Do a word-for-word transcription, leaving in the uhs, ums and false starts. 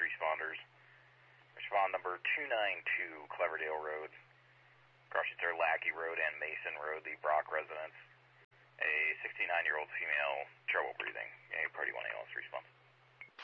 responders. Respond number two nine two, Cleverdale Road. Crossing through Lackey Road and Mason Road, the Brock residence. A sixty-nine-year-old female, trouble breathing. A Party one A L S response.